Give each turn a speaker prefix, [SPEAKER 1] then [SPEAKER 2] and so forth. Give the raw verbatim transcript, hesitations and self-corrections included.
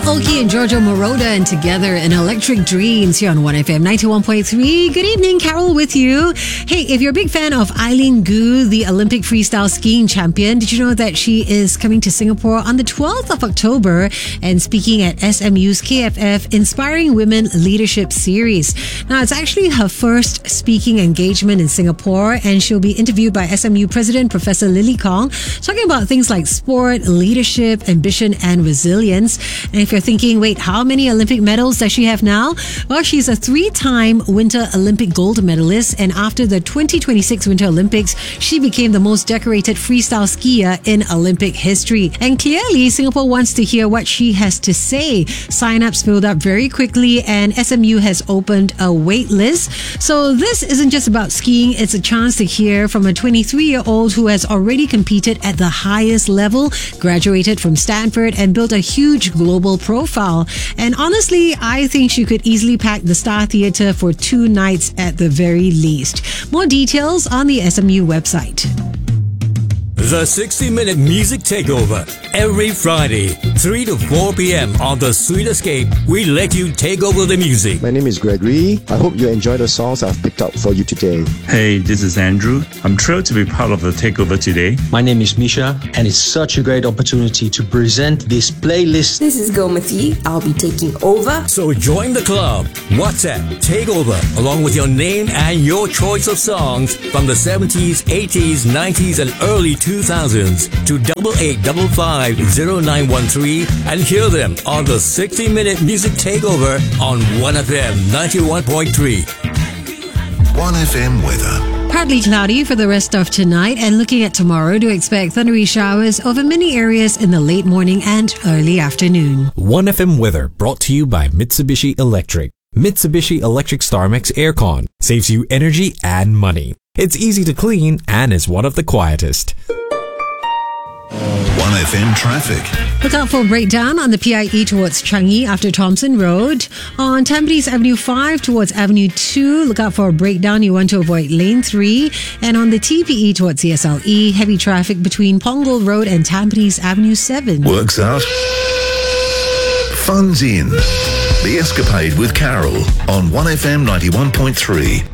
[SPEAKER 1] Aoki and Giorgio Moroder and Together in Electric Dreams here on one F M ninety-one point three. Good evening, Carol with you. Hey, if you're a big fan of Eileen Gu, the Olympic freestyle skiing champion, did you know that she is coming to Singapore on the twelfth of October and speaking at S M U's K F F Inspiring Women Leadership Series? Now, it's actually her first speaking engagement in Singapore, and she'll be interviewed by S M U President Professor Lily Kong, talking about things like sport, leadership, ambition, and resilience. And if you're thinking, wait, how many Olympic medals does she have now? Well, she's a three-time Winter Olympic gold medalist, and after the twenty twenty-six Winter Olympics, she became the most decorated freestyle skier in Olympic history. And clearly, Singapore wants to hear what she has to say. Sign-ups filled up very quickly, and S M U has opened a wait list. So this isn't just about skiing, it's a chance to hear from a twenty-three-year-old who has already competed at the highest level, graduated from Stanford, and built a huge global profile. And honestly, I think she could easily pack the Star Theatre for two nights at the very least. More details on the S M U website.
[SPEAKER 2] The sixty minute Music Takeover. Every Friday, three to four p.m. on The Sweet Escape, we let you take over the music.
[SPEAKER 3] My name is Gregory. I hope you enjoy the songs I've picked out for you today.
[SPEAKER 4] Hey, this is Andrew. I'm thrilled to be part of the takeover today.
[SPEAKER 5] My name is Misha, and it's such a great opportunity to present this playlist.
[SPEAKER 6] This is Gomati. I'll be taking over.
[SPEAKER 2] So join the club. WhatsApp Takeover along with your name and your choice of songs from the seventies, eighties, nineties, and early two thousands to double eight double five zero nine one three and hear them on the sixty minute Music Takeover on one F M ninety-one point three.
[SPEAKER 7] one F M weather.
[SPEAKER 1] Partly cloudy for the rest of tonight, and looking at tomorrow, do expect thundery showers over many areas in the late morning and early afternoon.
[SPEAKER 8] one F M weather brought to you by Mitsubishi Electric. Mitsubishi Electric StarMax Aircon saves you energy and money. It's easy to clean and is one of the quietest.
[SPEAKER 7] one F M traffic.
[SPEAKER 1] Look out for a breakdown on the P I E towards Changi after Thompson Road. On Tampines Avenue five towards Avenue two, look out for a breakdown. You want to avoid Lane three. And on the T P E towards C S L E, heavy traffic between Punggol Road and Tampines Avenue seven.
[SPEAKER 7] Works out. Funds in. The Escapade with Carol on one F M ninety-one point three.